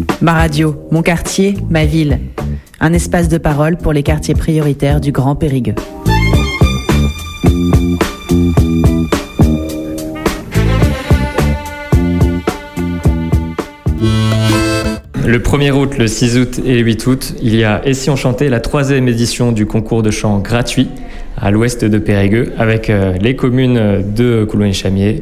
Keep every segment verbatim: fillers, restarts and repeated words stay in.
Ma radio, mon quartier, ma ville. Un espace de parole pour les quartiers prioritaires du Grand Périgueux. Le premier août, le six août et le huit août, il y a Et si on chantait, la troisième édition du concours de chant gratuit à l'ouest de Périgueux avec les communes de Coulonges-Chamiers,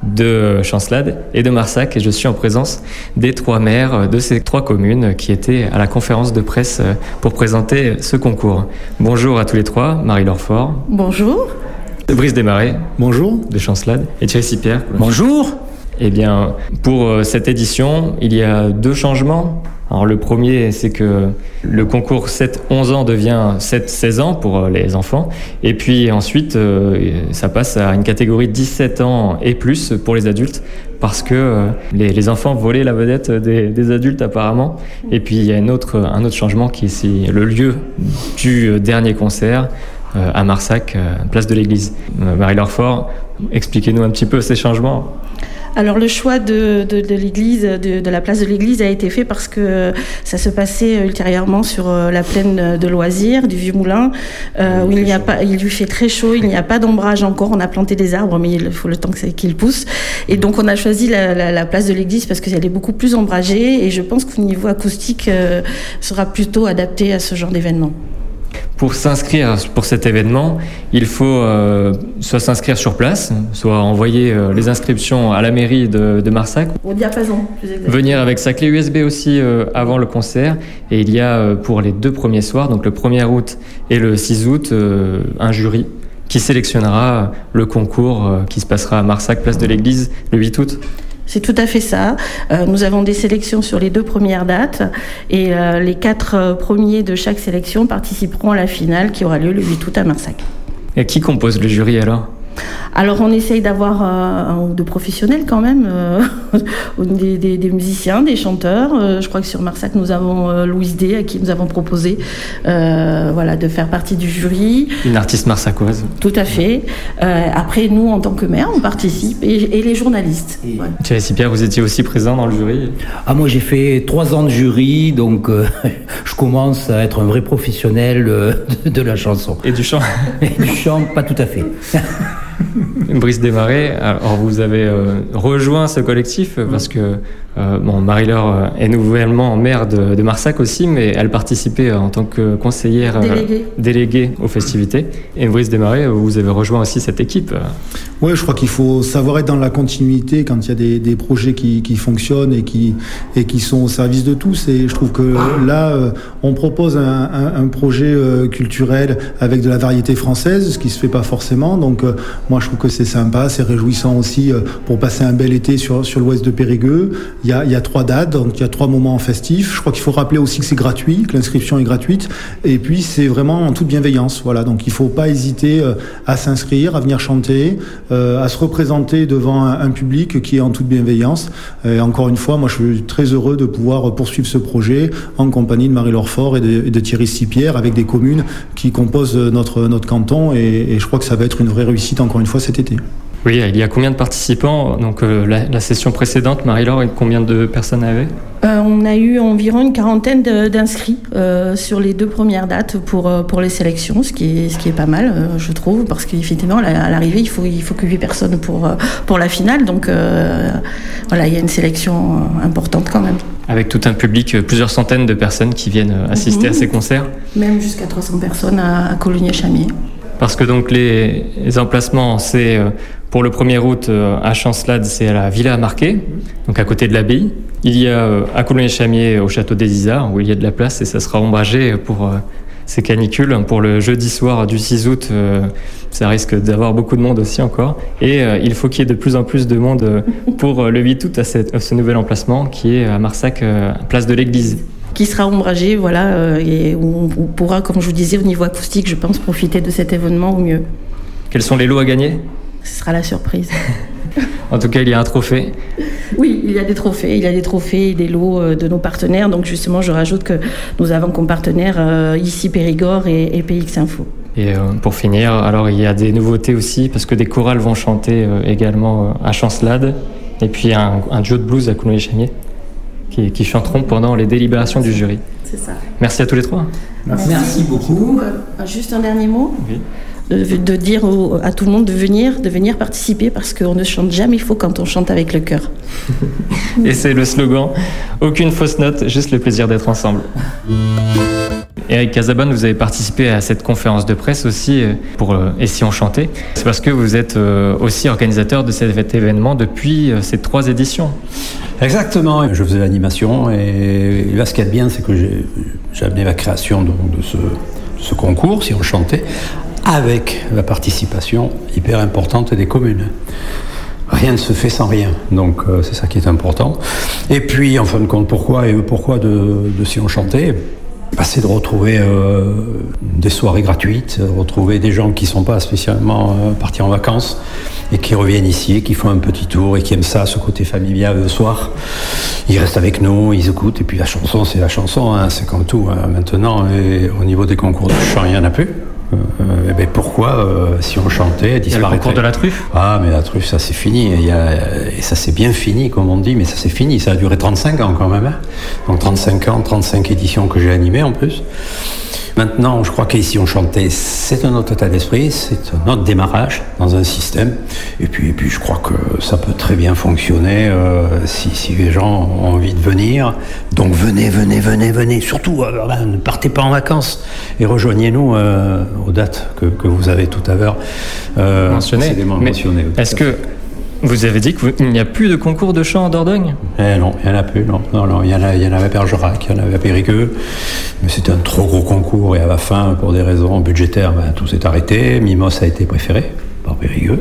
de Chancelade et de Marsac, et je suis en présence des trois maires de ces trois communes qui étaient à la conférence de presse pour présenter ce concours. Bonjour à tous les trois, Marie-Laure Faure. Bonjour. Brice Desmarais. Bonjour. De Chancelade. Et Thierry Sipierre. Bonjour. Eh bien, pour cette édition, il y a deux changements. Alors le premier, c'est que le concours sept onze ans devient sept seize ans pour les enfants. Et puis ensuite, euh, ça passe à une catégorie dix-sept ans et plus pour les adultes, parce que euh, les, les enfants volaient la vedette des, des adultes apparemment. Et puis il y a une autre, un autre changement qui est le lieu du dernier concert euh, à Marsac, euh, place de l'église. Euh, Marie-Laure Faure, expliquez-nous un petit peu ces changements. Alors le choix de, de, de l'église, de, de la place de l'église a été fait parce que ça se passait ultérieurement sur la plaine de loisirs du Vieux Moulin, euh, où il n'y a pas, il lui fait très chaud, il n'y a pas d'ombrage encore. On a planté des arbres, mais il faut le temps qu'ils poussent. Et donc on a choisi la, la, la place de l'église parce qu'elle est beaucoup plus ombragée, et je pense qu'au niveau acoustique, euh, sera plutôt adapté à ce genre d'événement. Pour s'inscrire pour cet événement, il faut euh, soit s'inscrire sur place, soit envoyer euh, les inscriptions à la mairie de, de Marsac. Au diapason, plus exactement. Venir avec sa clé U S B aussi euh, avant le concert. Et il y a euh, pour les deux premiers soirs, donc le premier août et le six août, euh, un jury qui sélectionnera le concours euh, qui se passera à Marsac, place de l'église, le huit août. C'est tout à fait ça. Euh, nous avons des sélections sur les deux premières dates, et euh, les quatre euh, premiers de chaque sélection participeront à la finale qui aura lieu le huit août à Marsac. Et qui compose le jury alors ? Alors on essaye d'avoir euh, un ou deux professionnels quand même, euh, des, des, des musiciens, des chanteurs. Euh, je crois que sur Marsac nous avons euh, Louise D à qui nous avons proposé euh, voilà, de faire partie du jury. Une artiste marsacoise. Tout à fait. Euh, après nous en tant que maire on participe, et, et les journalistes. Et voilà. Thierry Sipierre, vous étiez aussi présent dans le jury ? Ah, moi j'ai fait trois ans de jury, donc euh, je commence à être un vrai professionnel euh, de, de la chanson. Et du chant ? Et du chant, pas tout à fait. Brice Desmarais, alors vous avez euh, rejoint ce collectif parce que euh, bon, Marie-Laure est nouvellement maire de, de Marsac aussi, mais elle participait en tant que conseillère déléguée, euh, déléguée aux festivités. Et Brice Desmarais, vous avez rejoint aussi cette équipe. Oui, je crois qu'il faut savoir être dans la continuité quand il y a des, des projets qui, qui fonctionnent et qui, et qui sont au service de tous. Et je trouve que là, euh, on propose un, un, un projet euh, culturel avec de la variété française, ce qui se fait pas forcément. Donc euh, moi, je trouve que c'est sympa, c'est réjouissant aussi euh, pour passer un bel été sur, sur l'ouest de Périgueux. Il y a, il y a trois dates, donc il y a trois moments festifs. Je crois qu'il faut rappeler aussi que c'est gratuit, que l'inscription est gratuite. Et puis, c'est vraiment en toute bienveillance. Voilà, donc il faut pas hésiter euh, à s'inscrire, à venir chanter, euh, à se représenter devant un, un public qui est en toute bienveillance. Et encore une fois, moi, je suis très heureux de pouvoir poursuivre ce projet en compagnie de Marie-Laure Faure et de, et de Thierry Sipierre, avec des communes qui composent notre, notre canton. Et, et je crois que ça va être une vraie réussite, encore une fois, cet été. Oui, il y a combien de participants ? Donc euh, la, la session précédente, Marie-Laure, combien de personnes avait ? euh, On a eu environ une quarantaine de, d'inscrits euh, sur les deux premières dates pour, pour les sélections, ce qui est, ce qui est pas mal, euh, je trouve, parce qu'effectivement, à l'arrivée, il faut, il faut que huit personnes pour, pour la finale. Donc euh, voilà, il y a une sélection importante quand même. Avec tout un public, plusieurs centaines de personnes qui viennent assister mmh. à ces concerts. Même jusqu'à trois cents personnes à, à Coulonges-Chamiers. Parce que donc les, les emplacements, c'est euh, pour le premier août euh, à Chancelade, c'est à la Villa Marquet, donc à côté de l'abbaye. Il y a euh, à Coulonges-Chamiers au château des Isards, où il y a de la place, et ça sera ombragé pour euh, ces canicules. Pour le jeudi soir du six août, euh, ça risque d'avoir beaucoup de monde aussi encore. Et euh, il faut qu'il y ait de plus en plus de monde euh, pour euh, le huit août à, cette, à ce nouvel emplacement qui est à Marsac, euh, place de l'église. Qui sera ombragé, voilà, euh, et où on pourra, comme je vous disais, au niveau acoustique, je pense, profiter de cet événement au mieux. Quels sont les lots à gagner ? Ce sera la surprise. En tout cas, il y a un trophée. Oui, il y a des trophées, il y a des trophées et des lots euh, de nos partenaires. Donc justement, je rajoute que nous avons comme partenaires euh, ici Périgord et, et P X Info. Et euh, pour finir, alors il y a des nouveautés aussi, parce que des chorales vont chanter euh, également euh, à Chancelade, et puis un, un duo de blues à Coulonges-Chamiers. qui, qui chanteront pendant les délibérations du jury. C'est ça. Merci à tous les trois. Merci, Merci beaucoup. Euh, juste un dernier mot. Oui. De, de dire au, à tout le monde de venir, de venir participer parce qu'on ne chante jamais faux quand on chante avec le cœur. Et c'est le slogan, aucune fausse note, juste le plaisir d'être ensemble. Eric Casabonne, vous avez participé à cette conférence de presse aussi pour euh, Et si on chantait. C'est parce que vous êtes euh, aussi organisateur de cet événement depuis euh, ces trois éditions. Exactement, je faisais l'animation et là ce qu'il y a de bien c'est que j'ai, j'ai amené la création donc, de, ce, de ce concours, Si on chantait, avec la participation hyper importante des communes. Rien ne se fait sans rien, donc euh, c'est ça qui est important. Et puis en fin de compte, pourquoi et pourquoi de, de Si on chantait ? Bah, c'est de retrouver euh, des soirées gratuites, retrouver des gens qui ne sont pas spécialement euh, partis en vacances et qui reviennent ici, et qui font un petit tour et qui aiment ça, ce côté familial le soir. Ils restent avec nous, ils écoutent, et puis la chanson, c'est la chanson, hein, c'est comme tout hein, maintenant. Et au niveau des concours de chant, il n'y en a plus. Euh, et ben pourquoi, euh, si on chantait, disparaîtrait. Il y a le concours de la truffe. Ah, mais la truffe, ça c'est fini. Il y a, et ça c'est bien fini, comme on dit, mais ça c'est fini. Ça a duré trente-cinq ans quand même. Hein. Donc trente-cinq ans, trente-cinq éditions que j'ai animées en plus. Maintenant, je crois qu'ici on chantait, c'est un autre état d'esprit, c'est un autre démarrage dans un système. Et puis, et puis je crois que ça peut très bien fonctionner euh, si, si les gens ont envie de venir. Donc venez, venez, venez, venez. Surtout, euh, ben, ne partez pas en vacances et rejoignez-nous euh, aux dates que, que vous avez tout à l'heure euh, mentionné. Mais est-ce que vous avez dit qu'il n'y a plus de concours de chant en Dordogne ? Eh non, il n'y en a plus, non. non, non il, y en a, il y en avait à Bergerac, il y en avait à Périgueux, mais c'était un trop gros concours et à la fin, pour des raisons budgétaires, ben, tout s'est arrêté. Mimos a été préféré par Périgueux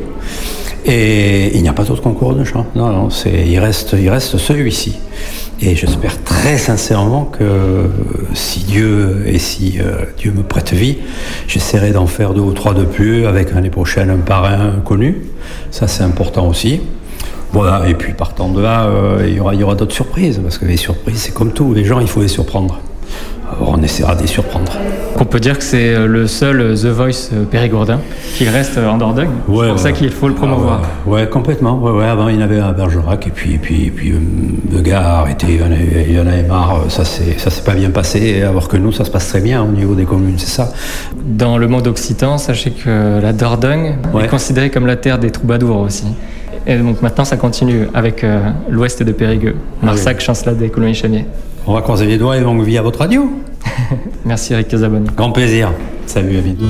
et il n'y a pas d'autre concours de chant. Non, non, c'est, il reste, il reste celui-ci. Et j'espère très sincèrement que si Dieu et si euh, Dieu me prête vie, j'essaierai d'en faire deux ou trois de plus avec l'année prochaine un parrain connu. Ça c'est important aussi. Voilà, et puis partant de là, euh, il y aura, il y aura d'autres surprises, parce que les surprises c'est comme tout, les gens il faut les surprendre. Alors, on essaiera de les surprendre. On peut dire que c'est le seul The Voice périgourdin qui reste en Dordogne. Ouais, c'est pour ouais. ça qu'il faut le promouvoir. Ah, ouais. ouais, complètement. Ouais, ouais. Avant, il y en avait à Bergerac, et puis, et puis, et puis le gars a arrêté, il y en avait, il y en avait marre. Ça c'est, ça s'est pas bien passé, alors que nous, ça se passe très bien au niveau des communes, c'est ça. Dans le monde occitan, sachez que la Dordogne ouais. est considérée comme la terre des troubadours aussi. Et donc maintenant, ça continue avec euh, l'ouest de Périgueux, Marsac, ah, oui. Chancelade et Coulommiers-Chamiers. On va croiser les doigts et longue vie à votre radio. Merci Eric Casabonne. Grand plaisir. Salut, à bientôt.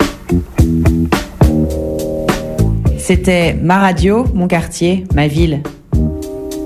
C'était ma radio, mon quartier, ma ville.